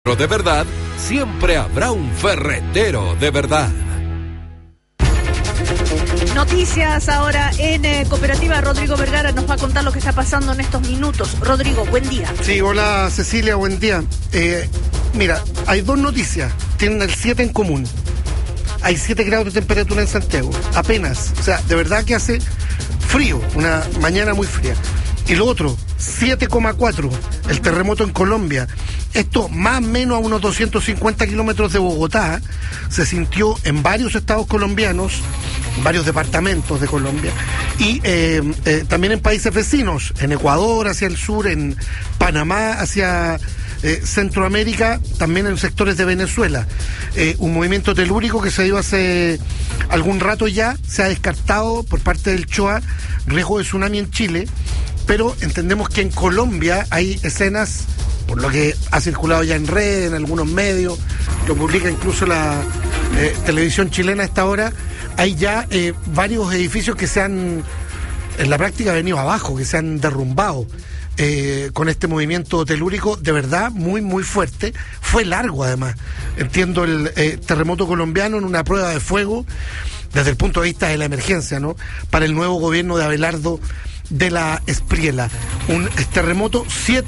de verdad, siempre habrá un ferretero de verdad. Noticias ahora en Cooperativa. Rodrigo Vergara nos va a contar lo que está pasando en estos minutos. Rodrigo, buen día. Sí, hola Cecilia, buen día. Mira, hay dos noticias, tienen el 7 en común. Hay 7 grados de temperatura en Santiago, apenas. O sea, de verdad que hace frío, una mañana muy fría. Y lo otro, 7,4, el terremoto en Colombia. Esto más o menos a unos 250 kilómetros de Bogotá. Se sintió en varios estados colombianos, varios departamentos de Colombia, y también en países vecinos, en Ecuador hacia el sur, en Panamá hacia Centroamérica, también en sectores de Venezuela. Un movimiento telúrico que se dio hace algún rato ya, se ha descartado por parte del CHOA riesgo de tsunami en Chile, pero entendemos que en Colombia hay escenas, por lo que ha circulado ya en redes, en algunos medios, lo publica incluso la televisión chilena a esta hora, hay ya varios edificios que se han, en la práctica, venido abajo, que se han derrumbado con este movimiento telúrico, de verdad, muy, muy fuerte. Fue largo, además. Entiendo el terremoto colombiano en una prueba de fuego, desde el punto de vista de la emergencia, ¿no?, para el nuevo gobierno de Abelardo de la Espriella. Un terremoto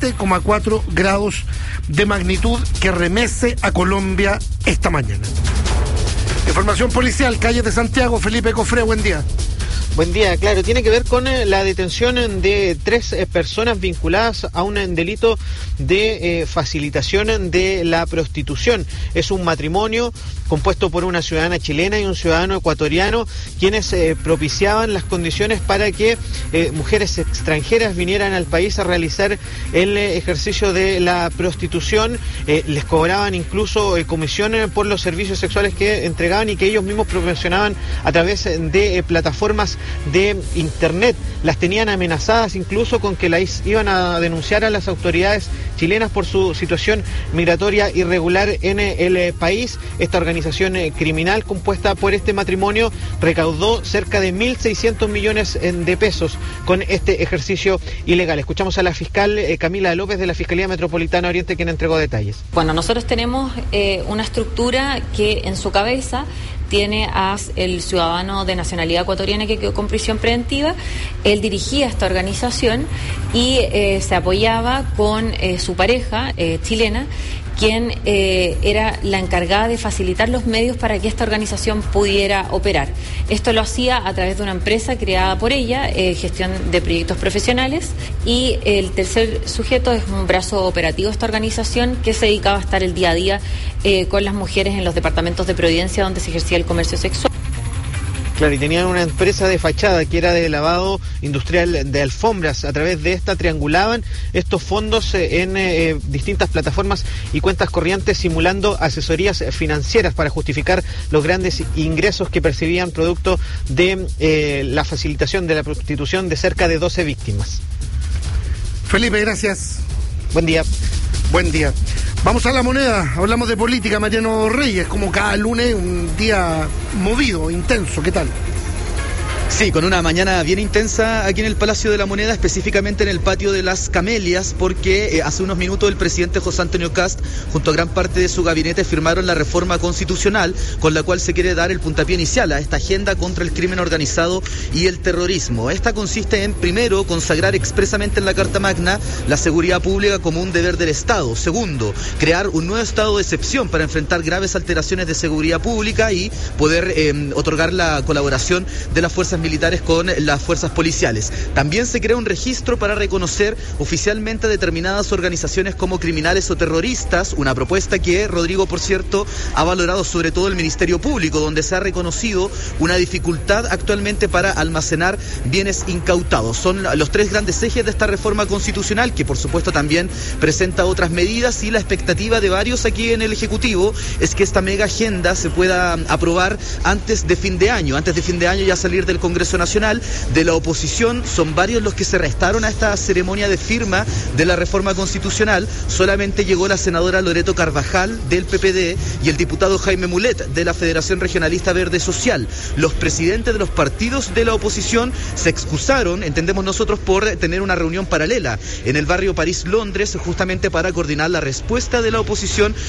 7,4 grados de magnitud que remece a Colombia esta mañana. Información policial, calles de Santiago, Felipe Cofré, buen día. Buen día, claro, tiene que ver con la detención de 3 personas vinculadas a un delito de facilitación de la prostitución. Es un matrimonio compuesto por una ciudadana chilena y un ciudadano ecuatoriano, quienes propiciaban las condiciones para que mujeres extranjeras vinieran al país a realizar el ejercicio de la prostitución. Les cobraban incluso comisión por los servicios sexuales que entregaban y que ellos mismos promocionaban a través de plataformas de internet. Las tenían amenazadas incluso con que las iban a denunciar a las autoridades chilenas por su situación migratoria irregular en el país. Esta organización criminal compuesta por este matrimonio recaudó cerca de 1.600 millones de pesos con este ejercicio ilegal. Escuchamos a la fiscal Camila López de la Fiscalía Metropolitana Oriente, quien entregó detalles. Bueno, nosotros tenemos una estructura que en su cabeza tiene a el ciudadano de nacionalidad ecuatoriana que quedó con prisión preventiva. Él dirigía esta organización y se apoyaba con su pareja chilena, quien era la encargada de facilitar los medios para que esta organización pudiera operar. Esto lo hacía a través de una empresa creada por ella, gestión de proyectos profesionales, y el tercer sujeto es un brazo operativo de esta organización que se dedicaba a estar el día a día con las mujeres en los departamentos de Providencia donde se ejercía el comercio sexual. Claro, y tenían una empresa de fachada que era de lavado industrial de alfombras. A través de esta triangulaban estos fondos en distintas plataformas y cuentas corrientes, simulando asesorías financieras para justificar los grandes ingresos que percibían producto de la facilitación de la prostitución de cerca de 12 víctimas. Felipe, gracias. Buen día. Buen día. Vamos a La Moneda, hablamos de política. Mariano Reyes, como cada lunes, un día movido, intenso, ¿qué tal? Sí, con una mañana bien intensa aquí en el Palacio de la Moneda, específicamente en el patio de las Camelias, porque hace unos minutos el presidente José Antonio Kast, junto a gran parte de su gabinete, firmaron la reforma constitucional con la cual se quiere dar el puntapié inicial a esta agenda contra el crimen organizado y el terrorismo. Esta consiste en, primero, consagrar expresamente en la Carta Magna la seguridad pública como un deber del Estado. Segundo, crear un nuevo estado de excepción para enfrentar graves alteraciones de seguridad pública y poder otorgar la colaboración de las fuerzas militares con las fuerzas policiales. También se crea un registro para reconocer oficialmente a determinadas organizaciones como criminales o terroristas, una propuesta que Rodrigo, por cierto, ha valorado sobre todo el Ministerio Público, donde se ha reconocido una dificultad actualmente para almacenar bienes incautados. Son los 3 grandes ejes de esta reforma constitucional, que por supuesto también presenta otras medidas, y la expectativa de varios aquí en el Ejecutivo es que esta mega agenda se pueda aprobar antes de fin de año ya salir del Congreso Nacional. De la oposición son varios los que se restaron a esta ceremonia de firma de la reforma constitucional. Solamente llegó la senadora Loreto Carvajal del PPD y el diputado Jaime Mulet de la Federación Regionalista Verde Social. Los presidentes de los partidos de la oposición se excusaron, entendemos nosotros, por tener una reunión paralela en el barrio París, Londres, justamente para coordinar la respuesta de la oposición